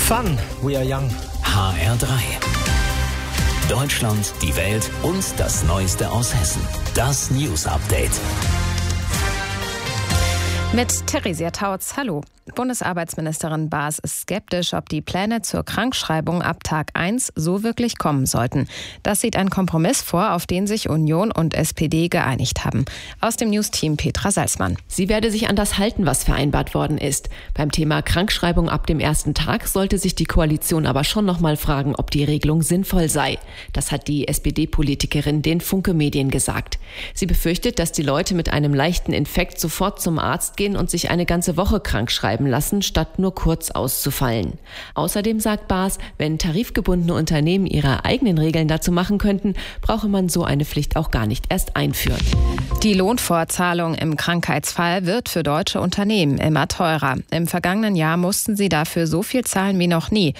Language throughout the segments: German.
Fun, we are young. HR3. Deutschland, die Welt und das Neueste aus Hessen. Das News Update. Mit Theresia Tautz, hallo. Bundesarbeitsministerin Baas ist skeptisch, ob die Pläne zur Krankschreibung ab Tag 1 so wirklich kommen sollten. Das sieht ein Kompromiss vor, auf den sich Union und SPD geeinigt haben. Aus dem News-Team Petra Salzmann. Sie werde sich an das halten, was vereinbart worden ist. Beim Thema Krankschreibung ab dem ersten Tag sollte sich die Koalition aber schon noch mal fragen, ob die Regelung sinnvoll sei. Das hat die SPD-Politikerin den Funke Medien gesagt. Sie befürchtet, dass die Leute mit einem leichten Infekt sofort zum Arzt gehen und sich eine ganze Woche krank schreiben lassen, statt nur kurz auszufallen. Außerdem sagt Baas, wenn tarifgebundene Unternehmen ihre eigenen Regeln dazu machen könnten, brauche man so eine Pflicht auch gar nicht erst einführen. Die Lohnfortzahlung im Krankheitsfall wird für deutsche Unternehmen immer teurer. Im vergangenen Jahr mussten sie dafür so viel zahlen wie noch nie.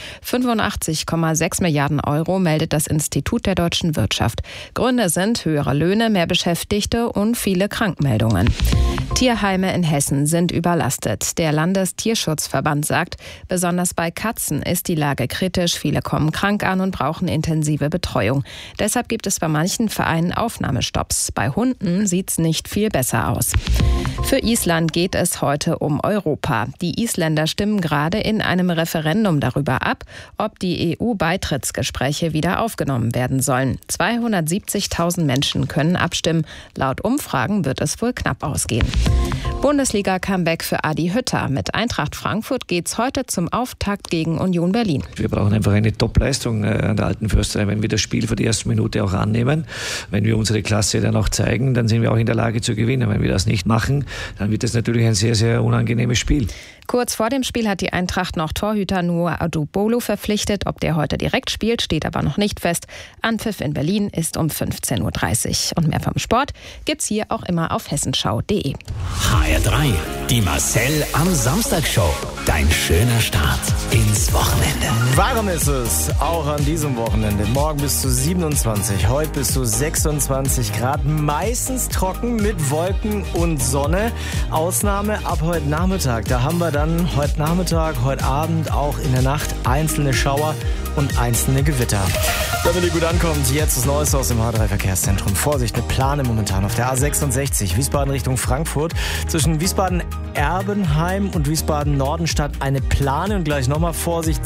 85,6 Milliarden Euro meldet das Institut der deutschen Wirtschaft. Gründe sind höhere Löhne, mehr Beschäftigte und viele Krankmeldungen. Tierheime in Hessen sind überlastet. Der Landestierschutzverband sagt, besonders bei Katzen ist die Lage kritisch. Viele kommen krank an und brauchen intensive Betreuung. Deshalb gibt es bei manchen Vereinen Aufnahmestopps. Bei Hunden sieht's nicht viel besser aus. Für Island geht es heute um Europa. Die Isländer stimmen gerade in einem Referendum darüber ab, ob die EU-Beitrittsgespräche wieder aufgenommen werden sollen. 270.000 Menschen können abstimmen. Laut Umfragen wird es wohl knapp ausgehen. Bundesliga-Comeback für Adi Hütter. Mit Eintracht Frankfurt geht's heute zum Auftakt gegen Union Berlin. Wir brauchen einfach eine Top-Leistung an der Alten Försterei. Wenn wir das Spiel für die erste Minute auch annehmen, wenn wir unsere Klasse dann auch zeigen, dann sind wir auch in der Lage zu gewinnen. Wenn wir das nicht machen, dann wird es natürlich ein sehr, sehr unangenehmes Spiel. Kurz vor dem Spiel hat die Eintracht noch Torhüter Noah Adubolo verpflichtet. Ob der heute direkt spielt, steht aber noch nicht fest. Anpfiff in Berlin ist um 15.30 Uhr. Und mehr vom Sport gibt's hier auch immer auf hessenschau.de. HR3, die Marcel am Samstag-Show. Dein schöner Start ins Wochenende. Warm ist es, auch an diesem Wochenende. Morgen bis zu 27, heute bis zu 26 Grad. Meistens trocken mit Wolken und Sonne. Ausnahme ab heute Nachmittag. Da haben wir dann heute Nachmittag, heute Abend, auch in der Nacht einzelne Schauer und einzelne Gewitter. Damit ihr gut ankommt, jetzt das Neueste aus dem H3-Verkehrszentrum. Vorsicht, eine Plane momentan auf der A66, Wiesbaden Richtung Frankfurt. Zwischen Wiesbaden-Erbenheim und Wiesbaden-Nordenstadt eine Plane und gleich nochmal Vorsicht,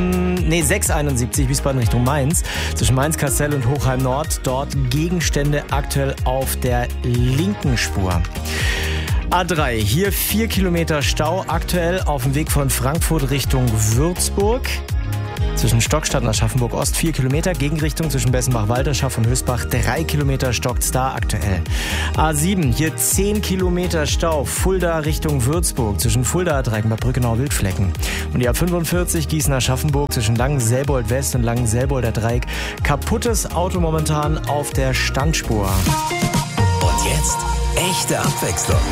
671 Wiesbaden Richtung Mainz. Zwischen Mainz-Kastell und Hochheim-Nord, dort Gegenstände aktuell auf der linken Spur. A3, hier 4 Kilometer Stau aktuell auf dem Weg von Frankfurt Richtung Würzburg. Zwischen Stockstadt und Aschaffenburg-Ost 4 Kilometer, Gegenrichtung zwischen Bessenbach-Walderschaft und Hösbach 3 Kilometer stockt's da aktuell. A7, hier 10 Kilometer Stau, Fulda Richtung Würzburg, zwischen Fulda, Dreieckbad, Brückenau, Wildflecken. Und die A45, Gießen-Aschaffenburg, zwischen Langen-Selbold-West und Langen-Selbolder Dreieck. Kaputtes Auto momentan auf der Standspur. Und jetzt echte Abwechslung.